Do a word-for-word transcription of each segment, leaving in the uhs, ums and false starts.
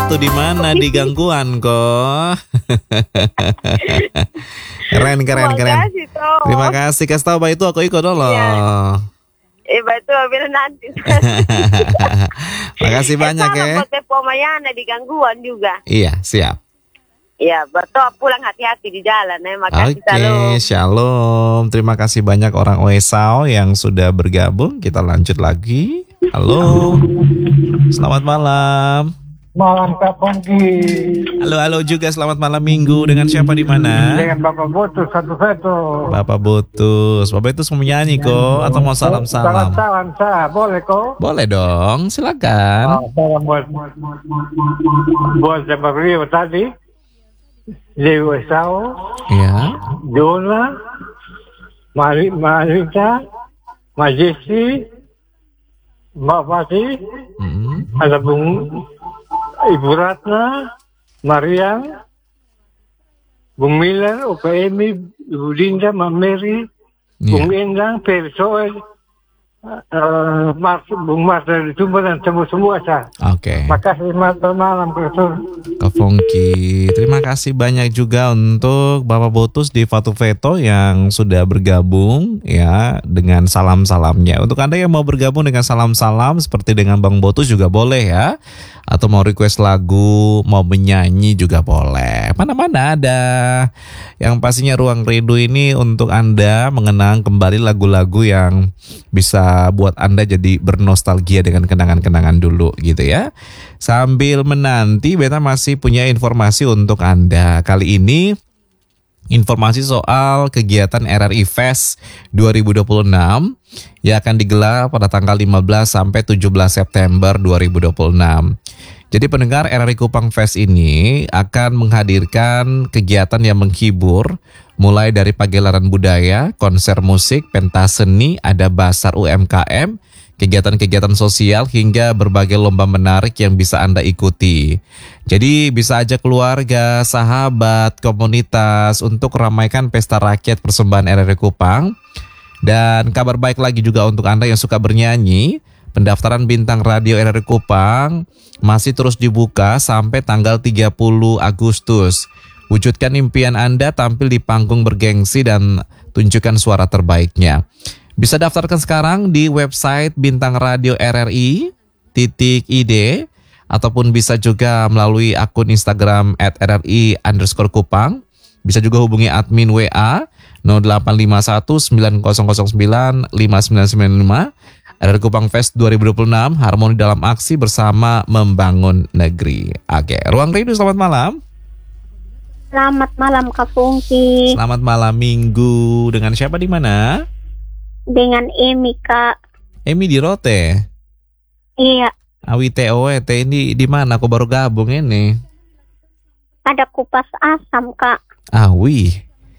tuh di mana di gangguan kok. Keren keren keren. Terima kasih. Kasih tahu Mbak itu aku ikut dulu. Iya. Eh betul biar nanti. Makasih banyak ya. Sama Pomayana di gangguan juga. Iya siap. Iya betul, pulang hati-hati di jalan. Eh, makasih. Oke, shalom. shalom. Terima kasih banyak orang Oesau yang sudah bergabung. Kita lanjut lagi. Halo. Selamat malam. Malam Kak Pongki. Halo halo juga selamat malam minggu. Dengan siapa di mana? Dengan Bapak Botus satu satu. Bapak Botus. Bapak itu mau menyanyi kok atau mau salam-salam? Salam saya boleh kok? Boleh dong, silakan. Oh, salam buat buat Bapak Rio tadi. Dewi Sao. Ya. Jona. Mari Marita. Majesti. Mbak Fati. Mm-hmm. Ada Bung Ibu Ratna, Mariam, Bung Miller, Opa Emi, Ibu Dinda, Mbak Mary, Yeah. Bung Endang, Peri Soel, uh, Mas, Bung Mas dari Sumber dan semua-semua saya. Oke. Makasih selamat malam Profesor. Kak Fongki, terima kasih banyak juga untuk Bapak Botus di Fatu Veto yang sudah bergabung ya dengan salam-salamnya. Untuk Anda yang mau bergabung dengan salam-salam seperti dengan Bang Botus juga boleh ya. Atau mau request lagu, mau menyanyi juga boleh. Mana-mana ada. Yang pastinya Ruang Rindu ini untuk Anda mengenang kembali lagu-lagu yang bisa buat Anda jadi bernostalgia dengan kenangan-kenangan dulu gitu ya. Sambil menanti, Beta masih punya informasi untuk Anda. Kali ini informasi soal kegiatan R R I Fest dua ribu dua puluh enam yang akan digelar pada tanggal lima belas sampai tujuh belas September dua ribu dua puluh enam. Jadi pendengar, R R I Kupang Fest ini akan menghadirkan kegiatan yang menghibur mulai dari pagelaran budaya, konser musik, pentas seni, ada basar U M K M, kegiatan-kegiatan sosial hingga berbagai lomba menarik yang bisa Anda ikuti. Jadi bisa ajak keluarga, sahabat, komunitas untuk ramaikan pesta rakyat persembahan R R I Kupang. Dan kabar baik lagi juga untuk Anda yang suka bernyanyi, pendaftaran bintang radio R R I Kupang masih terus dibuka sampai tanggal tiga puluh Agustus. Wujudkan impian Anda tampil di panggung bergengsi dan tunjukkan suara terbaiknya. Bisa daftarkan sekarang di website Bintang Radio R R I titik I D ataupun bisa juga melalui akun Instagram at R R I underscore Kupang. Bisa juga hubungi admin W A nol delapan lima satu sembilan nol nol sembilan lima sembilan sembilan lima. R R I Kupang Fest dua ribu dua puluh enam, harmoni dalam aksi bersama membangun negeri. Oke, Ruang Rindu selamat malam. Selamat malam Kak Fungki. Selamat malam minggu. Dengan siapa di mana? Dengan Emi Kak. Emi di Rote. Iya. Awi T O E T ini di mana? Aku baru gabung ini. Ada kupas asam Kak. Awi.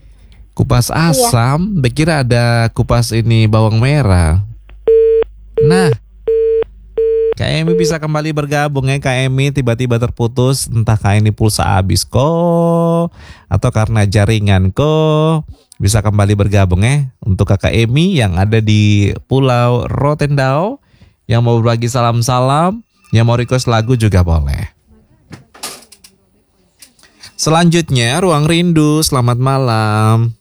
Kupas asam. Iya. Bekira ada kupas ini bawang merah. Nah, Kak Emi bisa kembali bergabung ya. Kak Emi tiba-tiba terputus, entah Kak ini pulsa habis kok atau karena jaringan kok. Bisa kembali bergabung ya untuk Kakak Emi yang ada di Pulau Rotendao, yang mau berbagi salam-salam, yang mau request lagu juga boleh. Selanjutnya Ruang Rindu, selamat malam.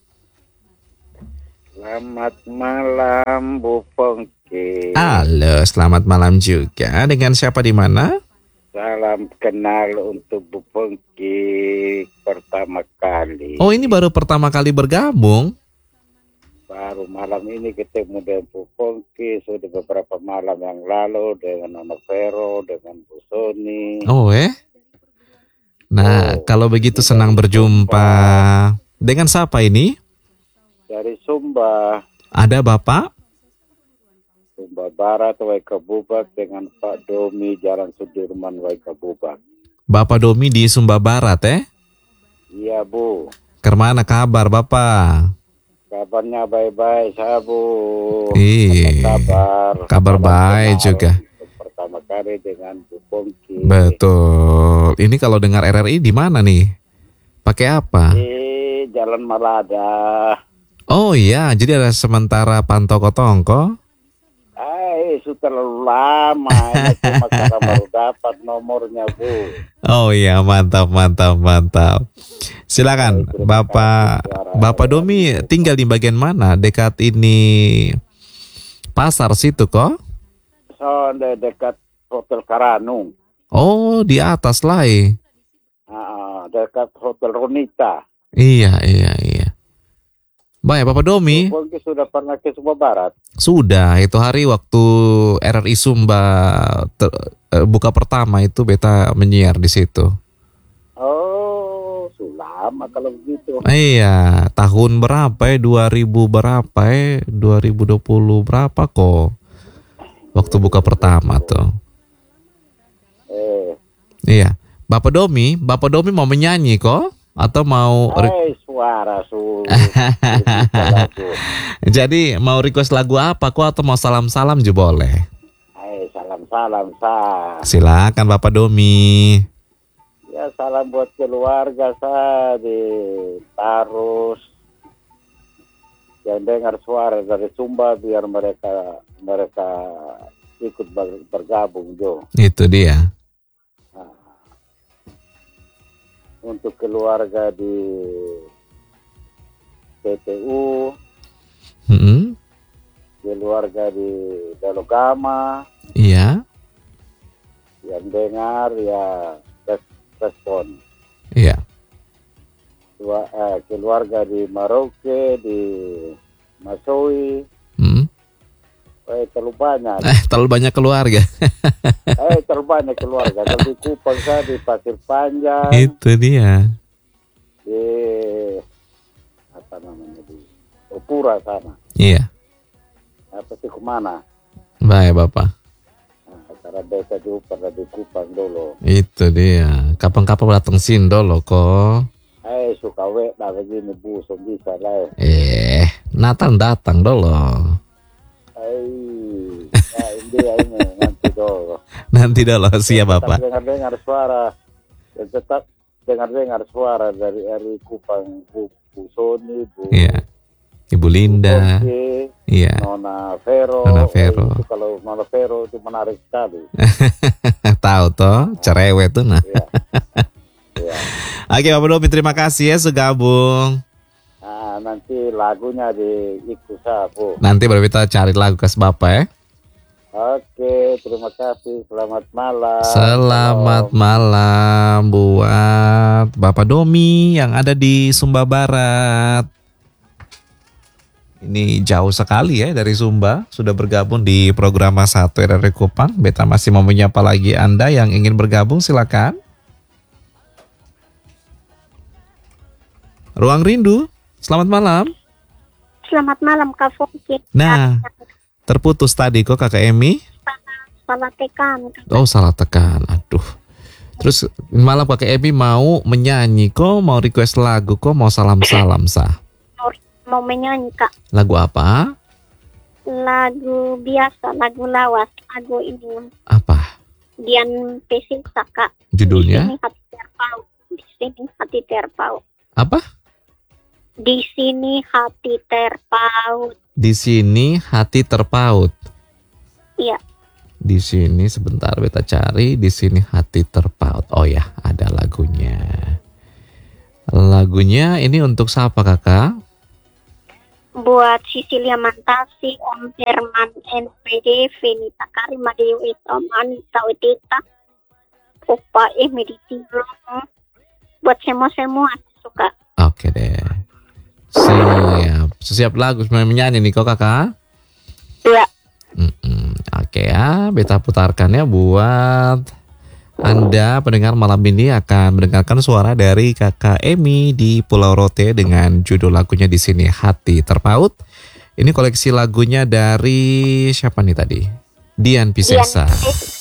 Selamat malam Bu Pongki. Halo, selamat malam juga. Dengan siapa di mana? Salam kenal untuk Bu Pongki pertama kali. Oh, ini baru pertama kali bergabung? Baru malam ini ketemu dengan Bu Pongki. Sudah beberapa malam yang lalu dengan Nona Vero, dengan Bu Sony. Oh eh? Nah, oh, kalau begitu senang berjumpa. Sumba. Dengan siapa ini? Dari Sumba. Ada Bapak? Sumba Barat, Waika Bubak dengan Pak Domi, Jalan Sudirman, Waika Bubak. Bapak Domi di Sumba Barat eh? Iya Bu. Kemana kabar Bapak? Kabarnya baik-baik saya Bu. Iya. Kabar. Kabar baik juga. Pertama kali dengan Bu Pongki. Betul. Ini kalau dengar R R I di mana nih? Pakai apa? Di Jalan Malada. Oh iya, jadi ada sementara pantau kotongko. Ah Eh, sudah terlalu lama. Ini cuma sekarang baru dapat nomornya, Bu. Oh iya, mantap, mantap, mantap. Silakan, Terima Bapak kasih, suara. Bapak Domi tinggal di bagian mana? Dekat ini pasar situ kok? So, de- dekat Hotel Karanung. Oh, di atas lah. eh. Ah, dekat Hotel Ronita. Iya, iya, iya. Baik, Bapak Domi. Pongki sudah pernah ke Sumba Barat? Sudah, itu hari waktu R R I Sumba ter- eh, buka pertama itu beta menyiar di situ. Oh, sudah lama kalau begitu. Iya, tahun berapa ya? dua ribu berapa ya? dua ribu dua puluh berapa kok? Waktu buka pertama tuh. Eh, Iya. Bapak Domi, Bapak Domi mau menyanyi kok? Atau mau re- eh suara su. jadi mau request lagu apa kok atau mau salam-salam juga boleh? Eh, salam-salam sa. Silakan Bapak Domi. Ya, salam buat keluarga sa di Tarus. Yang dengar suara dari Sumba biar mereka mereka ikut ber- bergabung Jo. Itu dia. Untuk keluarga di P T U, Mm-mm. keluarga di Dalogama, Iya, yang dengar ya res- respon. iya. Tua- eh, keluarga di Maroke, di Masowi, Mm. eh terlalu banyak. Eh, terlalu banyak keluarga. Eh terlalu banyak keluarga. Kalau di Kupang saya di Pasir Panjang, Itu dia. di apa namanya di Opura sana. Iya. Apa sih kemana? Baik Bapak. Nah, karena beta dulu pernah di Kupang dulu. Itu dia. Kapan-kapan datang Sindo loh kok. Eh suka wek dah begini bu, so bisa lah. Eh, Nathan datang dulu. Eh, ya ini ya ini nanti dulu. Nanti dulu siap Tetap Bapak. dengar-dengar suara, dan tetap dengar-dengar suara dari Eri Kupang, Bu, Bu Soni, Bu Iya. Ibu Linda. Oke, Iya. Nona Vero. Nona Vero. Eh, itu kalau Nona Vero itu menarik sekali. Tahu toh, cerewet tuh nah. Ya. Ya. Oke Bapak Domi, terima kasih ya sudah gabung. Nah, nanti lagunya di Ikusa, Bu. Nanti baru kita cari lagu khas Bapak ya. Oke, terima kasih. Selamat malam. Selamat Salam. malam buat Bapak Domi yang ada di Sumba Barat. Ini jauh sekali ya dari Sumba, sudah bergabung di program satu R R I Kupang. Beta masih mau menyapa lagi Anda yang ingin bergabung, silakan. Ruang Rindu, selamat malam. Selamat malam Kak Fungki. Nah, terputus tadi kok Kakak Emi. Salah tekan. Oh salah tekan, aduh. Terus malam Kakak Emi mau menyanyi kok, mau request lagu kok, mau salam-salam sah. Mau, mau menyanyi Kak. Lagu apa? Lagu biasa, lagu lawas. Lagu ini Apa Dian Pesisa Kak. judulnya? Di sini hati terpaut. Di sini hati terpaut. Apa? Di sini hati terpaut. Di sini hati terpaut. Iya. Di sini sebentar beta cari. Di sini hati terpaut. Oh ya, ada lagunya. Lagunya ini untuk siapa kakak? Buat Sisilia Mantasi, Om Herman N P D, Venita Karima Dewi, Om Anita Wedita, Opa Emi di Tilong. Buat semua-semua suka. Oke deh. Siap. Siap lagu sebenarnya menyanyi nih kok kakak. Iya. Mm-mm. Oke ya, beta putarkan ya buat Anda pendengar malam ini akan mendengarkan suara dari kakak Emi di Pulau Rote dengan judul lagunya di sini Hati Terpaut. Ini koleksi lagunya dari siapa nih tadi? Dian Piscesa. Dian Piscesa.